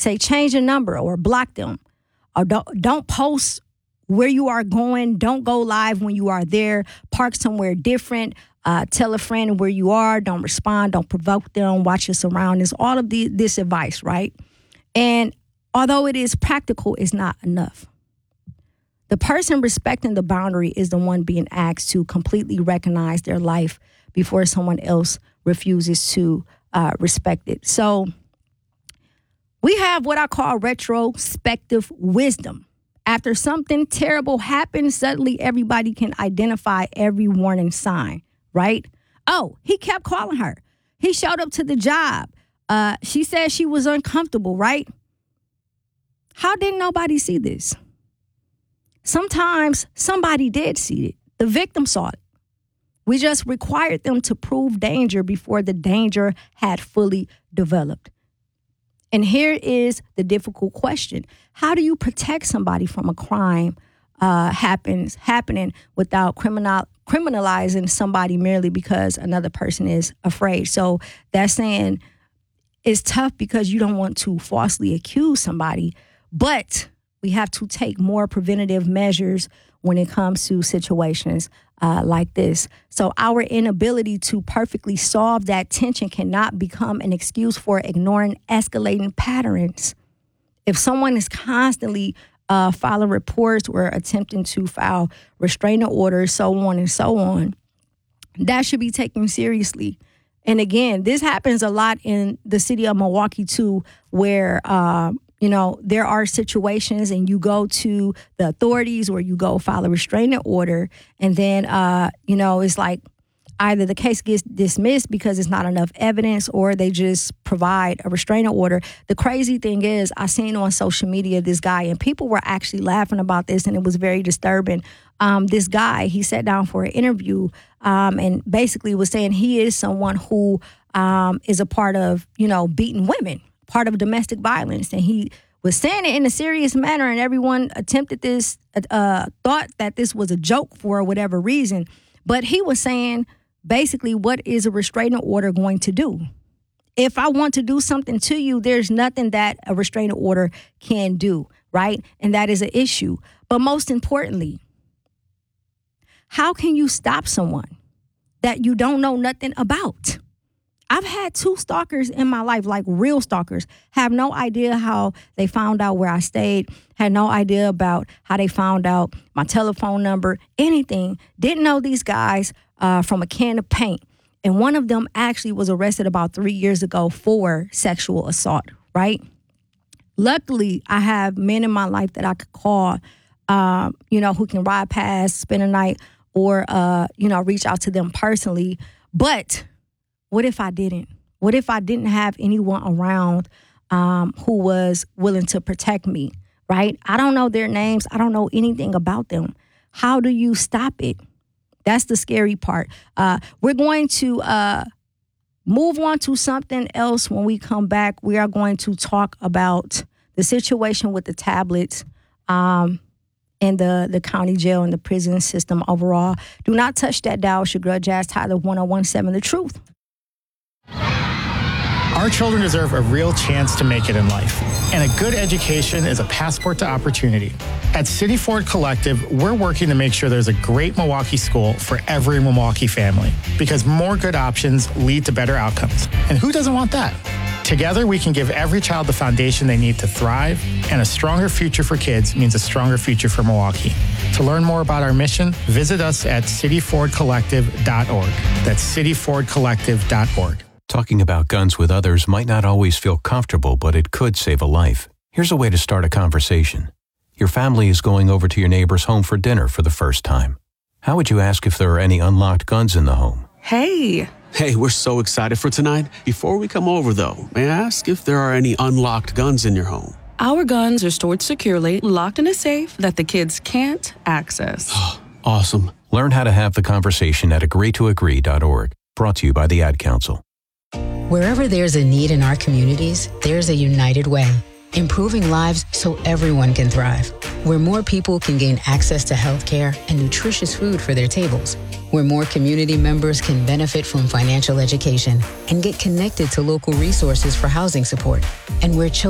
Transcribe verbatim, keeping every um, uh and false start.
say change your number or block them. Or don't, don't post where you are going. Don't go live when you are there. Park somewhere different. Uh, tell a friend where you are. Don't respond. Don't provoke them. Watch your surroundings. All of the, this advice, right? And although it is practical, it's not enough. The person respecting the boundary is the one being asked to completely recognize their life before someone else refuses to uh, respect it. So we have what I call retrospective wisdom. After something terrible happens, suddenly everybody can identify every warning sign, right? Oh, he kept calling her. He showed up to the job. Uh, she said she was uncomfortable, right? How didn't nobody see this? Sometimes somebody did see it. The victim saw it. We just required them to prove danger before the danger had fully developed. And here is the difficult question. How do you protect somebody from a crime uh, happens happening without criminal, criminalizing somebody merely because another person is afraid? So that's saying it's tough because you don't want to falsely accuse somebody, but we have to take more preventative measures when it comes to situations uh, like this. So our inability to perfectly solve that tension cannot become an excuse for ignoring escalating patterns. If someone is constantly uh, filing reports or attempting to file restraining orders, so on and so on, that should be taken seriously. And again, this happens a lot in the city of Milwaukee too, where uh, you know, there are situations and you go to the authorities or you go file a restraining order and then, uh, you know, it's like either the case gets dismissed because it's not enough evidence or they just provide a restraining order. The crazy thing is I seen on social media this guy and people were actually laughing about this and it was very disturbing. Um, this guy, he sat down for an interview um, and basically was saying he is someone who um, is a part of, you know, beating women. Part of domestic violence. And he was saying it in a serious manner and everyone attempted this, uh, thought that this was a joke for whatever reason. But he was saying, basically, what is a restraining order going to do? If I want to do something to you, there's nothing that a restraining order can do, right? And that is an issue. But most importantly, how can you stop someone that you don't know nothing about? I've had two stalkers in my life, like real stalkers, have no idea how they found out where I stayed, had no idea about how they found out my telephone number, anything. Didn't know these guys uh, from a can of paint. And one of them actually was arrested about three years ago for sexual assault, right? Luckily, I have men in my life that I could call, um, you know, who can ride past, spend a night, or, uh, you know, reach out to them personally. But what if I didn't? What if I didn't have anyone around um, who was willing to protect me, right? I don't know their names. I don't know anything about them. How do you stop it? That's the scary part. Uh, we're going to uh, move on to something else when we come back. We are going to talk about the situation with the tablets um, in the, the county jail and the prison system overall. Do not touch that dial. It's your girl, Jazz Tyler, one oh one point seven The Truth. Our children deserve a real chance to make it in life, and a good education is a passport to opportunity. At City Ford Collective, we're working to make sure there's a great Milwaukee school for every Milwaukee family, because more good options lead to better outcomes. And who doesn't want that? Together, we can give every child the foundation they need to thrive, and a stronger future for kids means a stronger future for Milwaukee. To learn more about our mission, visit us at city ford collective dot org. That's city ford collective dot org. Talking about guns with others might not always feel comfortable, but it could save a life. Here's a way to start a conversation. Your family is going over to your neighbor's home for dinner for the first time. How would you ask if there are any unlocked guns in the home? Hey! Hey, we're so excited for tonight. Before we come over, though, may I ask if there are any unlocked guns in your home? Our guns are stored securely, locked in a safe that the kids can't access. Awesome. Learn how to have the conversation at agree to agree dot org. Brought to you by the Ad Council. Wherever there's a need in our communities, there's a United Way. Improving lives so everyone can thrive. Where more people can gain access to health care and nutritious food for their tables. Where more community members can benefit from financial education and get connected to local resources for housing support. And where children